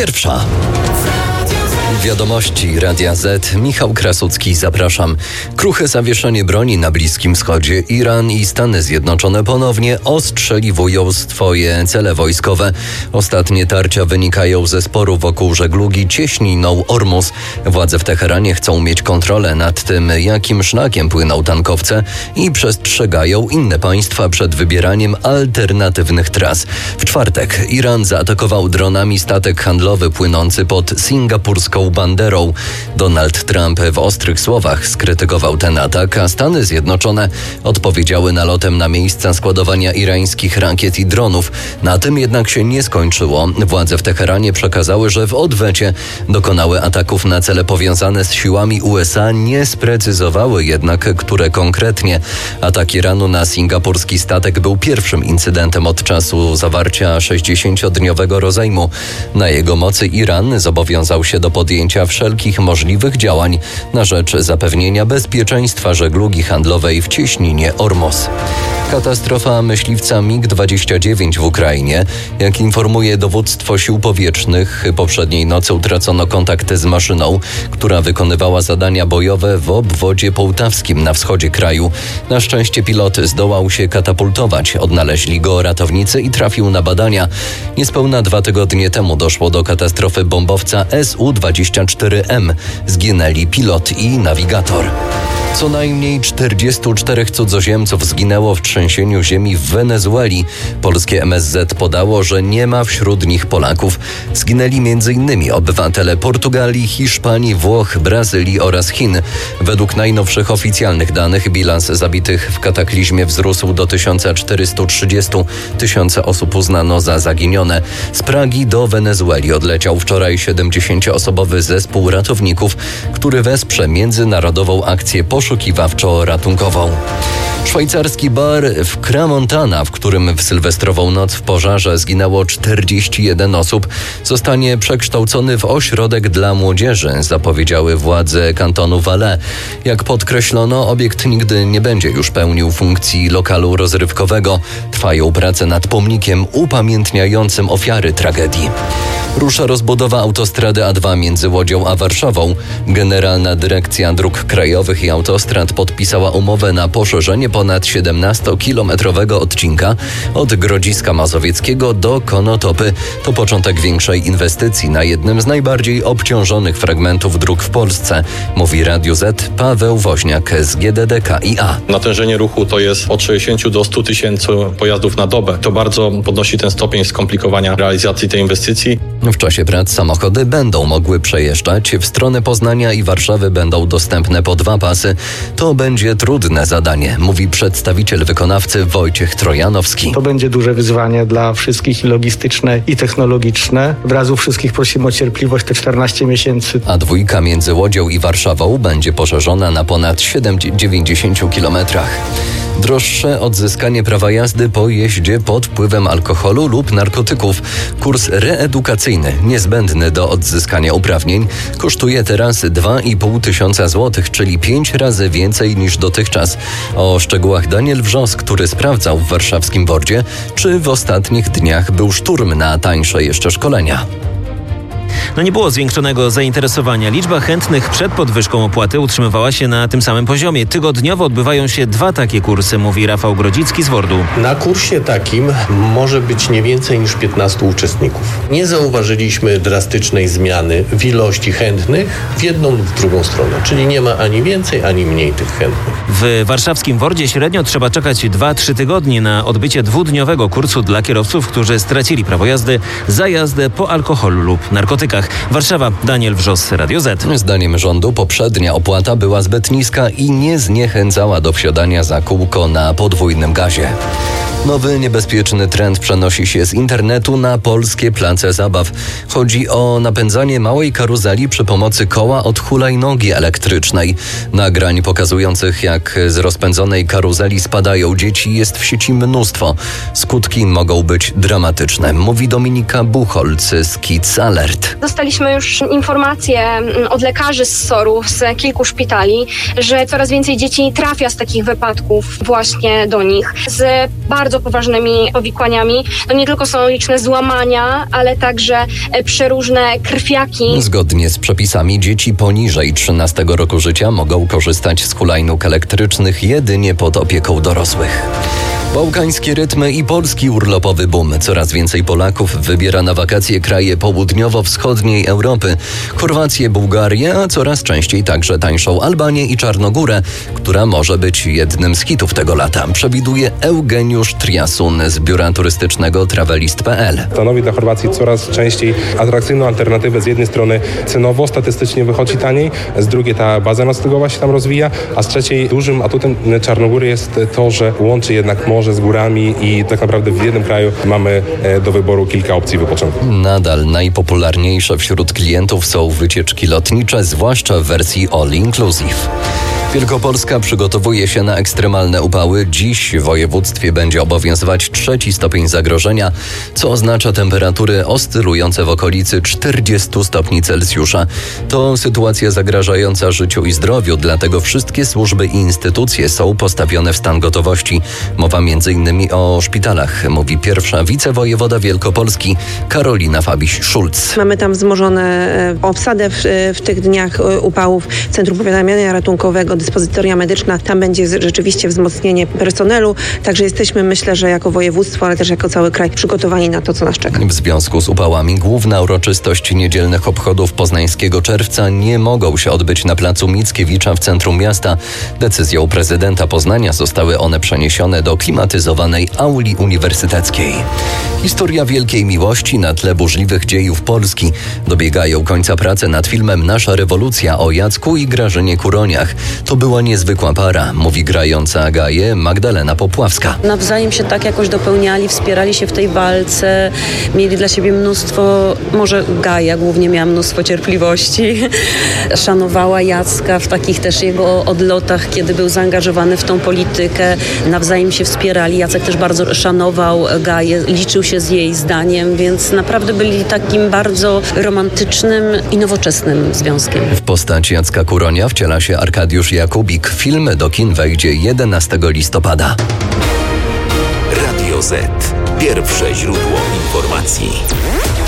pierwsza. Wiadomości Radia Z. Michał Krasucki, zapraszam. Kruche zawieszenie broni na Bliskim Wschodzie. Iran i Stany Zjednoczone ponownie ostrzeliwują swoje cele wojskowe. Ostatnie tarcia wynikają ze sporu wokół żeglugi cieśniną Ormus. Władze w Teheranie chcą mieć kontrolę nad tym, jakim szlakiem płyną tankowce i przestrzegają inne państwa przed wybieraniem alternatywnych tras. W czwartek Iran zaatakował dronami statek handlowy płynący pod singapurską banderą. Donald Trump w ostrych słowach skrytykował ten atak, a Stany Zjednoczone odpowiedziały nalotem na miejsca składowania irańskich rakiet i dronów. Na tym jednak się nie skończyło. Władze w Teheranie przekazały, że w odwecie dokonały ataków na cele powiązane z siłami USA, nie sprecyzowały jednak, które konkretnie. Atak Iranu na singapurski statek był pierwszym incydentem od czasu zawarcia 60-dniowego rozejmu. Na jego mocy Iran zobowiązał się do podjęcia wszelkich możliwych działań na rzecz zapewnienia bezpieczeństwa żeglugi handlowej w cieśninie Ormus. Katastrofa myśliwca MiG-29 w Ukrainie. Jak informuje dowództwo sił powietrznych, poprzedniej nocy utracono kontakt z maszyną, która wykonywała zadania bojowe w obwodzie połtawskim na wschodzie kraju. Na szczęście pilot zdołał się katapultować. Odnaleźli go ratownicy i trafił na badania. Niespełna 2 tygodnie temu doszło do katastrofy bombowca Su-24M. Zginęli pilot i nawigator. Co najmniej 44 cudzoziemców zginęło w trzęsieniu ziemi w Wenezueli. Polskie MSZ podało, że nie ma wśród nich Polaków. Zginęli m.in. obywatele Portugalii, Hiszpanii, Włoch, Brazylii oraz Chin. Według najnowszych oficjalnych danych bilans zabitych w kataklizmie wzrósł do 1430. Tysiące osób uznano za zaginione. Z Pragi do Wenezueli odleciał wczoraj 70-osobowy zespół ratowników, który wesprze międzynarodową akcję poszukiwawczo-ratunkową. Szwajcarski bar w Crans-Montana, w którym w sylwestrową noc w pożarze zginęło 41 osób, zostanie przekształcony w ośrodek dla młodzieży, zapowiedziały władze kantonu Valais. Jak podkreślono, obiekt nigdy nie będzie już pełnił funkcji lokalu rozrywkowego. Trwają prace nad pomnikiem upamiętniającym ofiary tragedii. Rusza rozbudowa autostrady A2 między Łodzią a Warszawą. Generalna Dyrekcja Dróg Krajowych i Autostrad podpisała umowę na poszerzenie ponad 17-kilometrowego odcinka od Grodziska Mazowieckiego do Konotopy. To początek większej inwestycji na jednym z najbardziej obciążonych fragmentów dróg w Polsce, mówi Radiu Z Paweł Woźniak z GDD KiA. Natężenie ruchu to jest od 60 do 100 tysięcy pojazdów na dobę. To bardzo podnosi ten stopień skomplikowania realizacji tej inwestycji. W czasie prac samochody będą mogły przejeżdżać. W stronę Poznania i Warszawy będą dostępne po 2 pasy. To będzie trudne zadanie, mówi przedstawiciel wykonawcy Wojciech Trojanowski. To będzie duże wyzwanie dla wszystkich, i logistyczne, i technologiczne. Od razu wszystkich prosimy o cierpliwość, te 14 miesięcy. A2 między Łodzią i Warszawą będzie poszerzona na ponad 90 kilometrach. Droższe odzyskanie prawa jazdy po jeździe pod wpływem alkoholu lub narkotyków. Kurs reedukacyjny niezbędny do odzyskania uprawnień kosztuje teraz 2,5 tysiąca złotych, czyli 5 razy więcej niż dotychczas. O szczegółach Daniel Wrzos, który sprawdzał w warszawskim WORD-zie, czy w ostatnich dniach był szturm na tańsze jeszcze szkolenia. Nie było zwiększonego zainteresowania. Liczba chętnych przed podwyżką opłaty utrzymywała się na tym samym poziomie. Tygodniowo odbywają się 2 takie kursy, mówi Rafał Grodzicki z WORD-u. Na kursie takim może być nie więcej niż 15 uczestników. Nie zauważyliśmy drastycznej zmiany w ilości chętnych w jedną lub w drugą stronę. Czyli nie ma ani więcej, ani mniej tych chętnych. W warszawskim WORD-zie średnio trzeba czekać 2-3 tygodnie na odbycie 2-dniowego kursu dla kierowców, którzy stracili prawo jazdy za jazdę po alkoholu lub narkotykach. Warszawa, Daniel Wrzos, Radio Z. Zdaniem rządu poprzednia opłata była zbyt niska i nie zniechęcała do wsiadania za kółko na podwójnym gazie. Nowy, niebezpieczny trend przenosi się z internetu na polskie place zabaw. Chodzi o napędzanie małej karuzeli przy pomocy koła od hulajnogi elektrycznej. Nagrań pokazujących, jak z rozpędzonej karuzeli spadają dzieci, jest w sieci mnóstwo. Skutki mogą być dramatyczne, mówi Dominika Buchholz z Kids Alert. Dostaliśmy już informacje od lekarzy z SOR-u, z kilku szpitali, że coraz więcej dzieci trafia z takich wypadków właśnie do nich z bardzo bardzo poważnymi powikłaniami. No nie tylko są liczne złamania, ale także przeróżne krwiaki. Zgodnie z przepisami dzieci poniżej 13 roku życia mogą korzystać z hulajnóg elektrycznych jedynie pod opieką dorosłych. Bałkańskie rytmy i polski urlopowy boom. Coraz więcej Polaków wybiera na wakacje kraje południowo-wschodniej Europy. Chorwację, Bułgarię, a coraz częściej także tańszą Albanię i Czarnogórę, która może być jednym z hitów tego lata. Przewiduje Eugeniusz Triasun z biura turystycznego Travelist.pl. Stanowi dla Chorwacji coraz częściej atrakcyjną alternatywę. Z jednej strony cenowo, statystycznie wychodzi taniej, z drugiej ta baza noclegowa się tam rozwija, a z trzeciej dużym atutem Czarnogóry jest to, że łączy jednak morze z górami i tak naprawdę w jednym kraju mamy do wyboru kilka opcji wypoczynku. Nadal najpopularniejsze wśród klientów są wycieczki lotnicze, zwłaszcza w wersji all inclusive. Wielkopolska przygotowuje się na ekstremalne upały. Dziś w województwie będzie obowiązywać 3 stopień zagrożenia, co oznacza temperatury oscylujące w okolicy 40 stopni Celsjusza. To sytuacja zagrażająca życiu i zdrowiu, dlatego wszystkie służby i instytucje są postawione w stan gotowości. Mowa m.in. o szpitalach, mówi pierwsza wicewojewoda Wielkopolski Karolina Fabiś-Szulc. Mamy tam wzmożone obsadę w tych dniach upałów. Centrum Powiadamiania Ratunkowego, dyspozytoria medyczna, tam będzie rzeczywiście wzmocnienie personelu, także jesteśmy, myślę, że jako województwo, ale też jako cały kraj przygotowani na to, co nas czeka. W związku z upałami główna uroczystość niedzielnych obchodów poznańskiego czerwca nie mogą się odbyć na placu Mickiewicza w centrum miasta. Decyzją prezydenta Poznania zostały one przeniesione do klimatyzowanej auli uniwersyteckiej. Historia wielkiej miłości na tle burzliwych dziejów Polski. Dobiegają końca prace nad filmem Nasza rewolucja o Jacku i Grażynie Kuroniach. To była niezwykła para, mówi grająca Agaję Magdalena Popławska. Nawzajem się tak jakoś dopełniali, wspierali się w tej walce, mieli dla siebie mnóstwo, może Gaja głównie miała mnóstwo cierpliwości, szanowała Jacka w takich też jego odlotach, kiedy był zaangażowany w tą politykę, nawzajem się wspierali. Jacek też bardzo szanował Gaję, liczył się z jej zdaniem, więc naprawdę byli takim bardzo romantycznym i nowoczesnym związkiem. W postaci Jacka Kuronia wciela się Arkadiusz Jakubik. Film do kin wejdzie 11 listopada. Radio Z. Pierwsze źródło informacji.